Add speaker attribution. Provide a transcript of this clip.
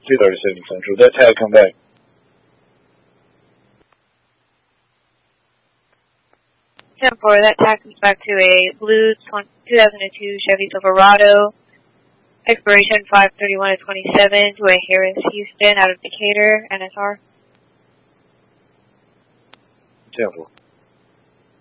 Speaker 1: 237 Central. That tag come back.
Speaker 2: For that tag comes back to a blue 2002 Chevy Silverado, expiration 5/31/27 to a Harris Houston out of Decatur, NSR.
Speaker 1: 10-4.